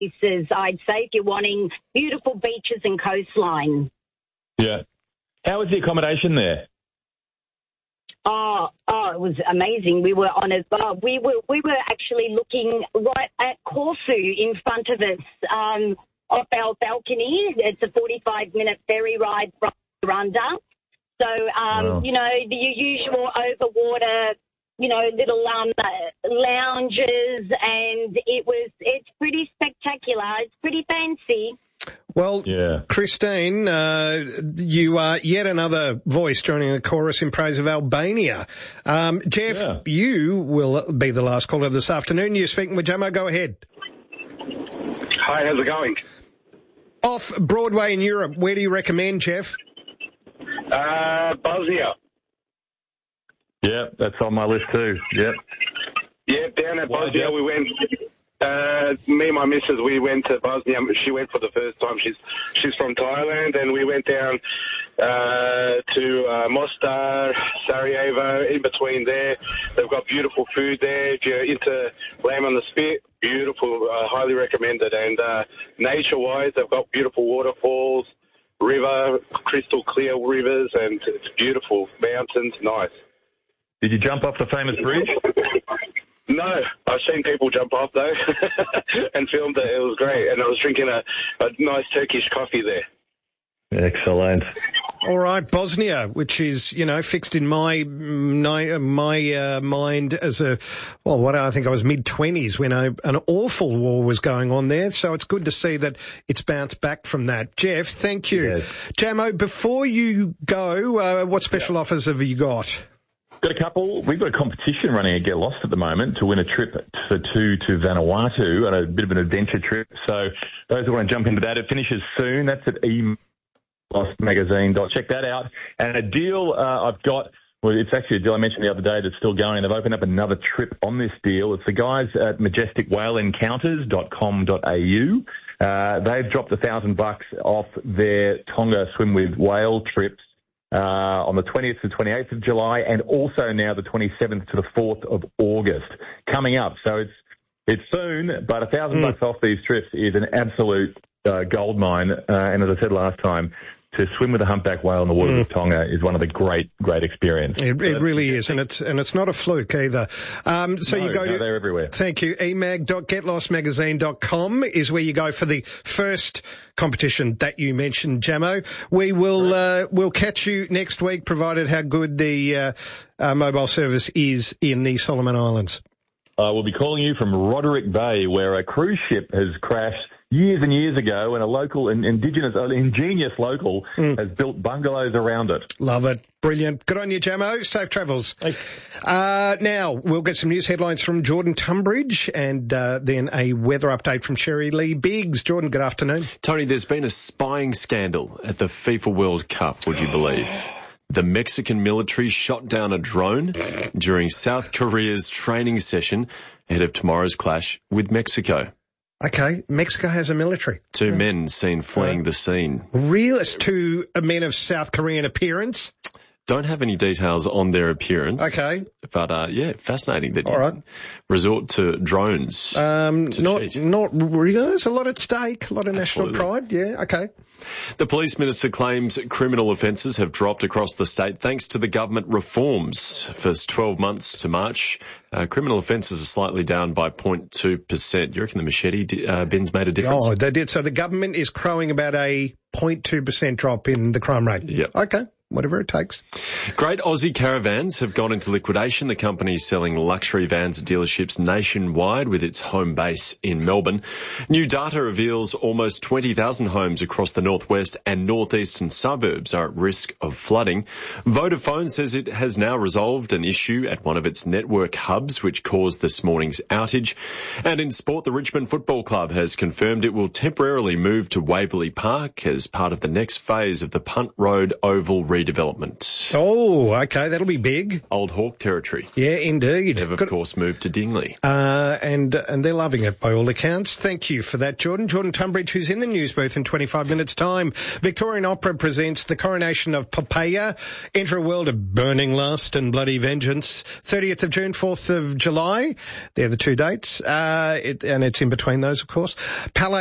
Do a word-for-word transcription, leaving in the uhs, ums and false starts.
places, I'd say, if you're wanting beautiful beaches and coastline. Yeah. How was the accommodation there? Oh, oh, it was amazing. We were on a, uh, we were, we were actually looking right at Corfu in front of us, um, off our balcony. It's a forty-five minute ferry ride from Runda. So, um, wow. you know, the usual overwater, you know, little um, lounges, and it was, it's pretty spectacular. It's pretty fancy. Well, yeah. Christine, uh, you are yet another voice joining the chorus in praise of Albania. Um, Jeff, yeah. you will be the last caller this afternoon. You're speaking with Jamo. Go ahead. Hi, how's it going? Off Broadway in Europe, where do you recommend, Jeff? Uh, Bosnia. Yeah, that's on my list too. Yep. Yeah, down at Bosnia we went... Uh, me and my missus, we went to Bosnia. She went for the first time. She's she's from Thailand, and we went down uh, to uh, Mostar, Sarajevo, in between there. They've got beautiful food there. If you're into lamb on the spit, beautiful, uh, highly recommended. And uh, nature-wise, they've got beautiful waterfalls, river, crystal clear rivers, and it's beautiful. Mountains, nice. Did you jump off the famous bridge? No, I've seen people jump off, though, and filmed it. It was great. And I was drinking a, a nice Turkish coffee there. Excellent. All right, Bosnia, which is, you know, fixed in my my uh, mind as a, well, what I think I was mid-twenties when I, an awful war was going on there. So it's good to see that it's bounced back from that. Jeff, thank you. Yes. Jamo, before you go, uh, what special yeah. offers have you got? Got a couple. We've got a competition running at Get Lost at the moment to win a trip for two to Vanuatu and a bit of an adventure trip. So those who want to jump into that, it finishes soon. That's at e lost magazine dot com. Check that out. And a deal uh, I've got, well, it's actually a deal I mentioned the other day that's still going. They've opened up another trip on this deal. It's the guys at majestic whale encounters dot com dot a u. Uh, they've dropped a thousand bucks off their Tonga swim with whale trips. Uh, on the twentieth to twenty-eighth of July, and also now the twenty-seventh to the fourth of August coming up. So it's it's soon, but a thousand mm. bucks off these trips is an absolute uh, gold mine. Uh, and as I said last time, to swim with a humpback whale in the waters mm. of Tonga is one of the great, great experiences. It, it really is, and it's and it's not a fluke either. Um, so no, you go no, to they're everywhere. Thank you. e mag dot get lost magazine dot com is where you go for the first competition that you mentioned, Jamo. We will uh, we'll catch you next week, provided how good the uh, uh, mobile service is in the Solomon Islands. Uh, we'll be calling you from Roderick Bay, where a cruise ship has crashed years and years ago, and a local, an indigenous, an ingenious local mm. has built bungalows around it. Love it. Brilliant. Good on you, Jamo. Safe travels. Uh, now, we'll get some news headlines from Jordan Tunbridge and uh, then a weather update from Sherry Lee Biggs. Jordan, good afternoon. Tony, there's been a spying scandal at the FIFA World Cup, would you believe? The Mexican military shot down a drone during South Korea's training session ahead of tomorrow's clash with Mexico. Okay, Mexico has a military. Two yeah. men seen fleeing uh, the scene. Real, it's two men of South Korean appearance? Don't have any details on their appearance. Okay. But, uh, yeah, fascinating that All you right. resort to drones. Um, to not, cheat. not real. There's a lot at stake, a lot of Absolutely. national pride. Yeah, okay. The police minister claims criminal offences have dropped across the state thanks to the government reforms. First twelve months to March, uh, criminal offences are slightly down by zero point two percent. You reckon the machete uh, bins made a difference? Oh, they did. So the government is crowing about a zero point two percent drop in the crime rate. Yep. Okay. Whatever it takes. Great Aussie Caravans have gone into liquidation. The company is selling luxury vans at dealerships nationwide with its home base in Melbourne. New data reveals almost twenty thousand homes across the northwest and northeastern suburbs are at risk of flooding. Vodafone says it has now resolved an issue at one of its network hubs which caused this morning's outage. And in sport, the Richmond Football Club has confirmed it will temporarily move to Waverley Park as part of the next phase of the Punt Road Oval rebuild. redevelopment. Oh, okay, that'll be big. Old Hawk territory. Yeah, indeed. They've, of Good. course, moved to Dingley. Uh, and and they're loving it by all accounts. Thank you for that, Jordan. Jordan Tunbridge, who's in the news booth in twenty-five minutes' time. Victorian Opera presents The Coronation of Poppaea. Enter a world of burning lust and bloody vengeance. thirtieth of June, fourth of July. They're the two dates. Uh, it, and it's in between those, of course. Palais